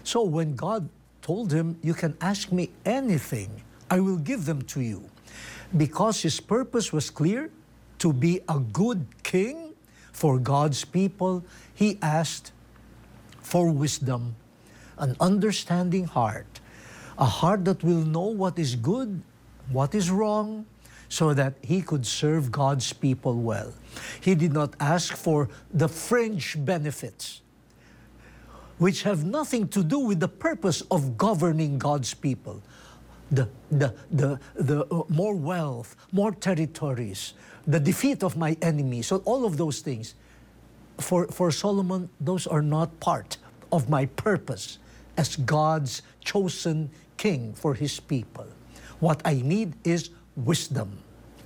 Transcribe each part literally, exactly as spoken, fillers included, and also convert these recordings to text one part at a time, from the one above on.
So when God told him, you can ask me anything, I will give them to you. Because his purpose was clear, to be a good king for God's people, he asked for wisdom, an understanding heart, a heart that will know what is good, what is wrong, so that he could serve God's people well. He did not ask for the fringe benefits, which have nothing to do with the purpose of governing God's people. The, the, the, the uh, more wealth, more territories, the defeat of my enemies, so all of those things. For, for Solomon, those are not part of my purpose as God's chosen king for his people. What I need is wisdom.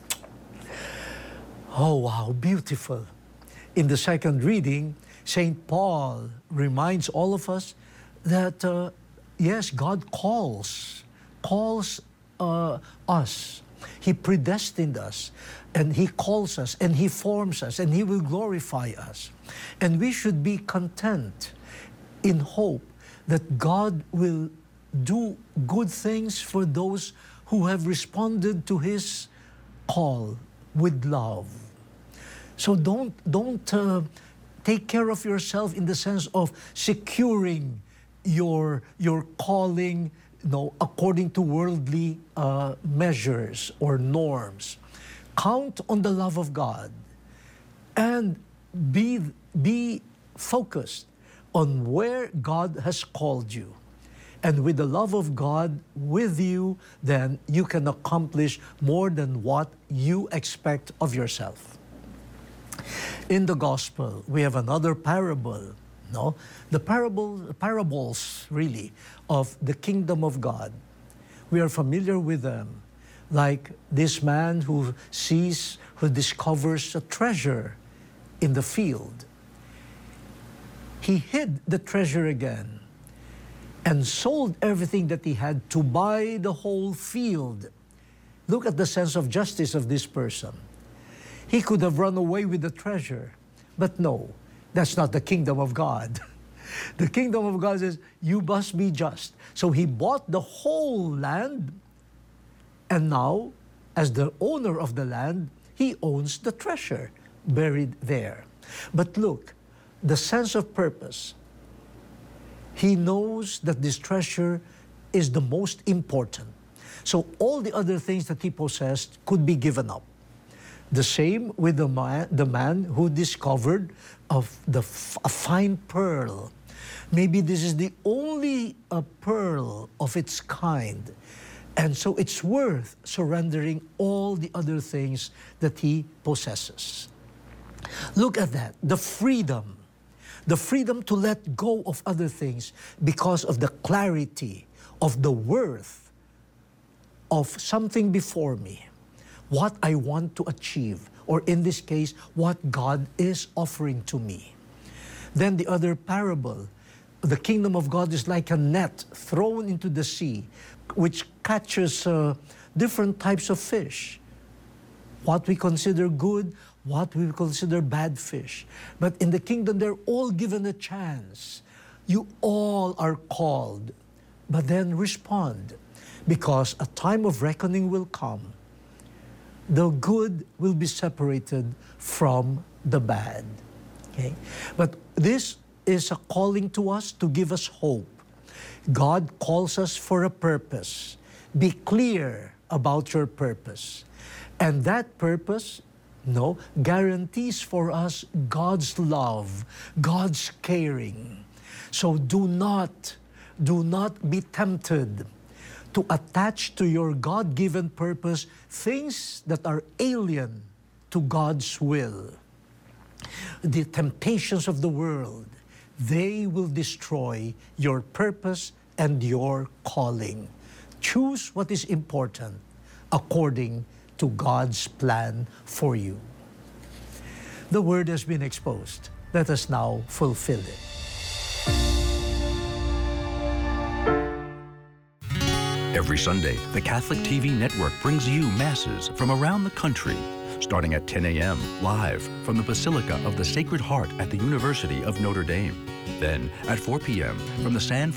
Oh, wow, beautiful. In the second reading, Saint Paul reminds all of us that, uh, yes, God calls, calls uh, us. He predestined us, and he calls us, and he forms us, and he will glorify us. And we should be content in hope that God will do good things for those who have responded to his call with love. So don't, don't uh, take care of yourself in the sense of securing your, your calling, you know, according to worldly uh, measures or norms. Count on the love of God and be, be focused on where God has called you. And with the love of God with you, then you can accomplish more than what you expect of yourself. In the gospel, we have another parable, no? The parable, parables, really, of the kingdom of God. We are familiar with them, like this man who sees, who discovers a treasure in the field. He hid the treasure again and sold everything that he had to buy the whole field. Look at the sense of justice of this person. He could have run away with the treasure, but no, that's not the kingdom of God. The kingdom of God says, you must be just. So he bought the whole land, and now, as the owner of the land, he owns the treasure buried there. But look, the sense of purpose. He knows that this treasure is the most important. So all the other things that he possessed could be given up. The same with the man, the man who discovered of the, a fine pearl. Maybe this is the only uh, pearl of its kind. And so it's worth surrendering all the other things that he possesses. Look at that, the freedom. The freedom to let go of other things because of the clarity of the worth of something before me, what I want to achieve, or in this case, what God is offering to me. Then the other parable, the kingdom of God is like a net thrown into the sea, which catches uh, different types of fish. What we consider good, what we consider bad fish. But in the kingdom, they're all given a chance. You all are called, but then respond, because a time of reckoning will come. The good will be separated from the bad. Okay? But this is a calling to us to give us hope. God calls us for a purpose. Be clear about your purpose. And that purpose, no, guarantees for us God's love, God's caring. So do not, do not be tempted to attach to your God-given purpose things that are alien to God's will. The temptations of the world, they will destroy your purpose and your calling. Choose what is important according to God's plan for you. The word has been exposed. Let us now fulfill it. Every Sunday, the Catholic T V network brings you masses from around the country, starting at ten a m live from the Basilica of the Sacred Heart at the University of Notre Dame. Then at four p m from the San